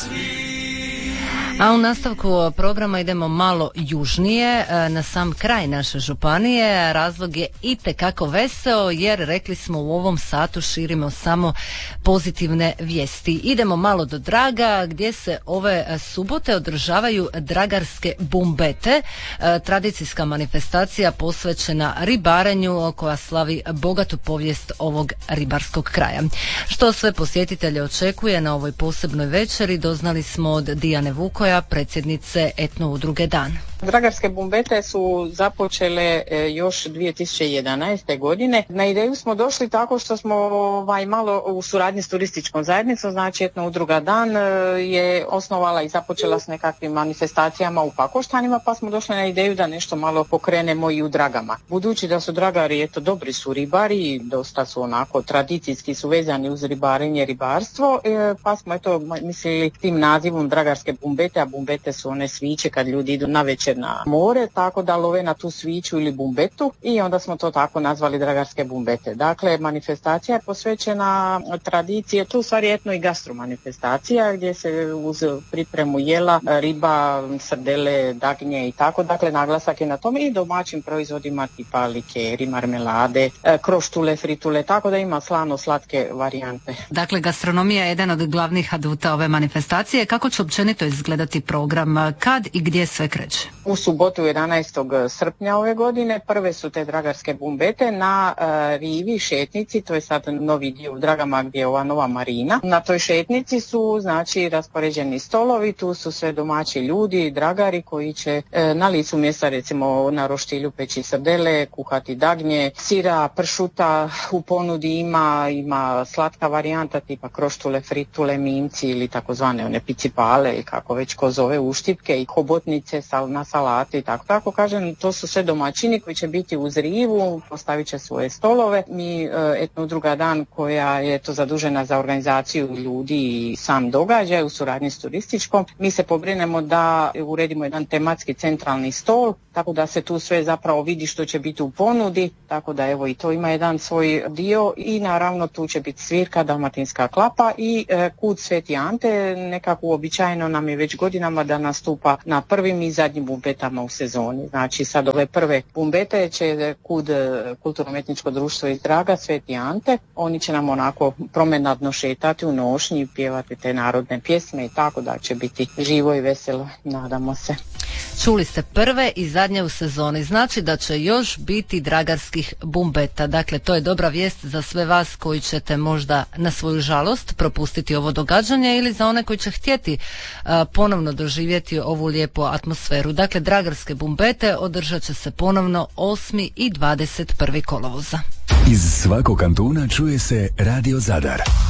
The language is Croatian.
A u nastavku programa idemo malo južnije, na sam kraj naše županije. Razlog je itekako veseo jer rekli smo u ovom satu širimo samo pozitivne vijesti. Idemo malo do Draga gdje se ove subote održavaju dragarske bumbete, tradicijska manifestacija posvećena ribarenju koja slavi bogatu povijest ovog ribarskog kraja. Što sve posjetitelje očekuje na ovoj posebnoj večeri doznali smo od Dijane Vukoja, predsjednice etno udruge Dan. Dragarske bumbete su započele još 2011. godine. Na ideju smo došli tako što smo malo u suradnji s turističkom zajednicom, znači etno udruga Dan je osnovala i započela s nekakvim manifestacijama u Pakoštanima, pa smo došli na ideju da nešto malo pokrenemo i u Dragama. Budući da su Dragari, dobri su ribari, dosta su onako tradicijski su vezani uz ribarenje, ribarstvo, pa smo mislili tim nazivom Dragarske bumbete, a bumbete su one sviće kad ljudi idu navečer na more, tako da love na tu sviću ili bumbetu i onda smo to tako nazvali Dragarske bumbete. Dakle, manifestacija je posvećena tradicije, tu stvari etno i gastro manifestacija gdje se uz pripremu jela, riba, srdele, dagnje i tako, dakle naglasak je na tome i domaćim proizvodima tipa likeri, marmelade, kroštule, fritule, tako da ima slano-slatke varijante. Dakle, gastronomija je jedan od glavnih aduta ove manifestacije. Kako će općenito izgledati program, kad i gdje sve kreće? U subotu 11. srpnja ove godine prve su te dragarske bumbete na rivi šetnici, to je sad novi dio u Dragama gdje je ova nova marina. Na toj šetnici su raspoređeni stolovi, tu su sve domaći ljudi, dragari koji će na licu mjesta recimo na roštilju peći srdele, kuhati dagnje, sira, pršuta u ponudi ima slatka varijanta tipa kroštule, fritule, mimci ili takozvane one picipale ili kako već ko zove, uštipke i hobotnice na salati i tako kažem, to su sve domaćini koji će biti uz rivu, postavit će svoje stolove. Mi etno udruga Dan koja je zadužena za organizaciju ljudi i sam događaj u suradnji s turističkom, mi se pobrinemo da uredimo jedan tematski centralni stol, tako da se tu sve zapravo vidi što će biti u ponudi, tako da i to ima jedan svoj dio i naravno tu će biti svirka, dalmatinska klapa i kud Sveti Ante, nekako uobičajeno nam je već godinama da nastupa na prvim i zadnjim bumbetama u sezoni. Znači sad ove prve bumbete će kud Kulturno-umjetničko društvo iz Draga, Sveti Ante, oni će nam onako promenadno šetati u nošnji i pjevati te narodne pjesme i tako da će biti živo i veselo, nadamo se. Čuli ste prve i zadnje u sezoni, znači da će još biti dragarskih bumbeta. Dakle, to je dobra vijest za sve vas koji ćete možda na svoju žalost propustiti ovo događanje ili za one koji će htjeti ponovno doživjeti ovu lijepu atmosferu. Dakle, dragarske bumbete održat će se ponovno 8. i 21. kolovoza. Iz svakog kantuna čuje se Radio Zadar.